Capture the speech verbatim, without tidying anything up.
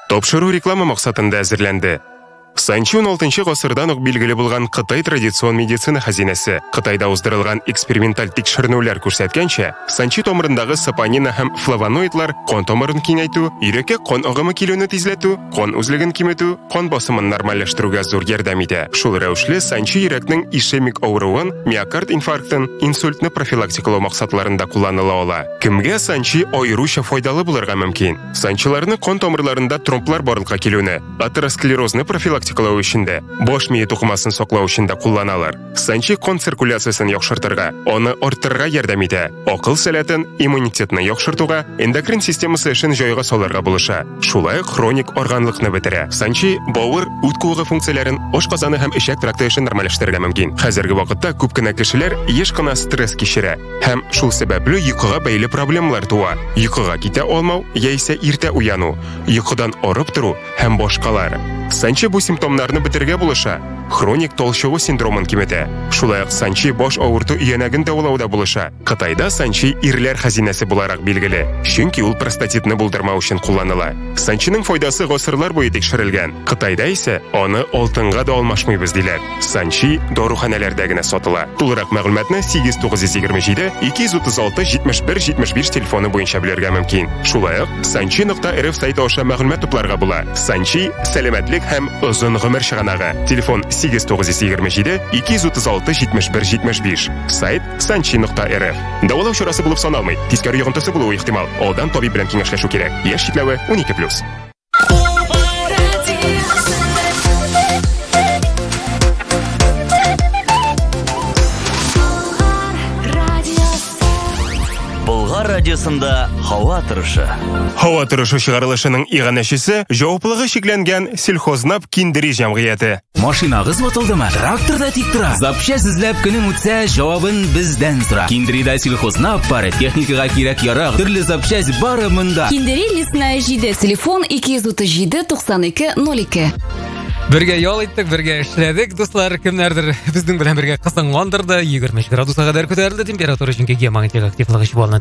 Топшыру реклама мақсатында әзірленді. Санчи он алтынчы ғасырдан ук билгеле булган Кытай традицион медицина хазинәсе. Кытайда уздырылган эксперименталь тикшеренүләр күрсәткәнчә, Санчи томырындагы сапонина һәм флавоноидлар кан томырын киңәйтү, йөрәккә кан агымы килүне тизләтү, кан үзлеген киметү, кан басымын нормальләштерүгә зур ярдәм итә. Шул рәвешле Санчи йөрәкнең ишемик авыруын, миокард инфарктын, инсультны профилактикалау максатларында кулланыла ала. Кемгә Санчи аеруча файдалы булырга мөмкин? Санчиларны кан томырларында тромблар барлыкка килүне, атеросклерозны профилактикалау өчендә, баш мие тукымасын саклау өчендә кулланалар. Санчи кан циркуляциясын яхшыртырга, аны арттырырга ярдәм итә. Акыл сәләтен, иммунитетны яхшыртуга, эндокрин системасы эшен җайга салырга булыша. Шулай хроник органлыкны бетерә. Санчи бавыр, үт куыгы функцияләрен, ашказаны һәм ишәк тракты эшен нормальләштерергә мөмкин. Хәзерге вакытта күп кенә кешеләр еш кына стресс кичерә һәм шул сәбәпле йокыга бәйле проблемалар туа. Йокыга китә алмау яисә иртә уяну, йокыдан арып тору һәм башкалар. Санчи бу симптомнарны бетергә булыша. Хроник толчыгу синдромын киметә. Шулай ук Санчи баш авырту иянәген дәвалауда булыша. Кытайда Санчи ирләр хазинәсе буларак билгеле, чөнки ул простатитны булдырмау өчен кулланыла. Санчиның файдасы гасырлар буе тикшерелгән. Кытайда исә аны алтынга да алмашмыйбыз диләр. Санчи доруханәләрдә генә сатыла. Тулырак мәгълүматны сигез тугыз йөз егерме җиде ике йөз утыз алты җитмеш бер җитмеш биш телефоны буенча белергә мөмкин. Шулай ук санчи нокта эр эф сайты аша мәгълүмат тупларга була. Санчи сәламәтлек һәм озын гомер чыганагы. Телефон сигез тугыз йөз егерме җиде ике йөз утыз алты җитмеш бер җитмеш биш. Сайт санчи нокта эр эф. Дәвалау чарасы булып саналмый. Тискәре йогынтысы булуы ихтимал. Алдан табиб белән киңәшләшү кирәк. Яшь чикләве унике плюс. Болгар радиосында һава торышы. Һава торышы чыгарылышының иганәчесе җаваплылыгы шикләнгән сельхознап киндери җәмгыяте. Машинагыз ватылдымы? Тракторда тик тора. Запчасть эзләп көнең үтсә, җавабын бездән сора. Киндерида сельхознап бары, техникага кирәк ярак, төрле запчасть бары монда. Киндери лесная җиде, телефон ике йөз утыз җиде туксан ике ноль ике. Бергә ял иттек, бергә эшләдек, дуслар, кемнәрдер безнең белән бергә кысынгандыр да, егерме өч градуска кадәр күтәрелде температура, чөнки геомагнитик активлыгы чуалны